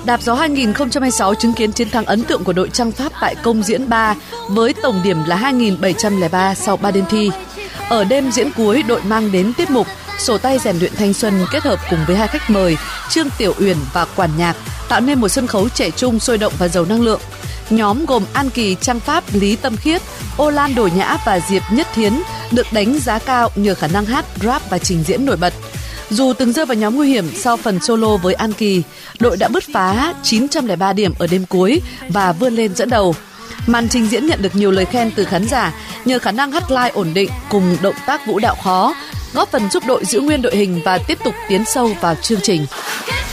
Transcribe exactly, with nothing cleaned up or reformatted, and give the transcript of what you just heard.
Đạp gió hai không hai sáu chứng kiến chiến thắng ấn tượng của đội Trang Pháp tại công diễn ba với tổng điểm là hai nghìn bảy trăm lẻ ba sau ba đêm thi. Ở đêm diễn cuối, đội mang đến tiết mục Sổ tay rèn luyện thanh xuân kết hợp cùng với hai khách mời Trương Tiểu Uyển và Quản nhạc tạo nên một sân khấu trẻ trung, sôi động và giàu năng lượng. Nhóm gồm An Kỳ, Trang Pháp, Lý Tâm Khiết, Ô Lan Đồ Nhã và Diệp Nhất Thiến được đánh giá cao nhờ khả năng hát, rap và trình diễn nổi bật. Dù từng rơi vào nhóm nguy hiểm sau phần solo với An Kỳ, đội đã bứt phá chín trăm lẻ ba điểm ở đêm cuối và vươn lên dẫn đầu. Màn trình diễn nhận được nhiều lời khen từ khán giả nhờ khả năng hát live ổn định cùng động tác vũ đạo khó, góp phần giúp đội giữ nguyên đội hình và tiếp tục tiến sâu vào chương trình.